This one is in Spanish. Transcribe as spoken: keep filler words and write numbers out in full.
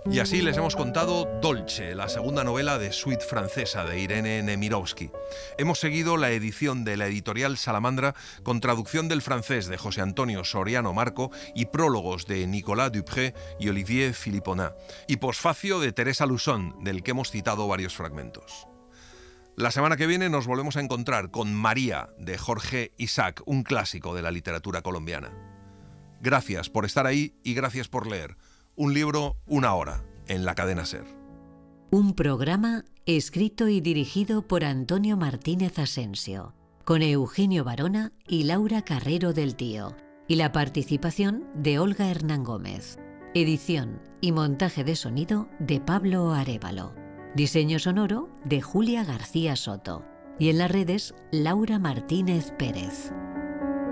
Y así les hemos contado Dolce, la segunda novela de Suite francesa de Irene Nemirovsky. Hemos seguido la edición de la editorial Salamandra con traducción del francés de José Antonio Soriano Marco y prólogos de Nicolas Dupré y Olivier Philipponnat, y posfacio de Teresa Luzón, del que hemos citado varios fragmentos. La semana que viene nos volvemos a encontrar con María, de Jorge Isaac, un clásico de la literatura colombiana. Gracias por estar ahí y gracias por leer. Un libro, una hora, en la cadena SER. Un programa escrito y dirigido por Antonio Martínez Asensio, con Eugenio Barona y Laura Carrero del Tío, y la participación de Olga Hernán Gómez. Edición y montaje de sonido de Pablo Arévalo. Diseño sonoro de Julia García Soto. Y en las redes, Laura Martínez Pérez.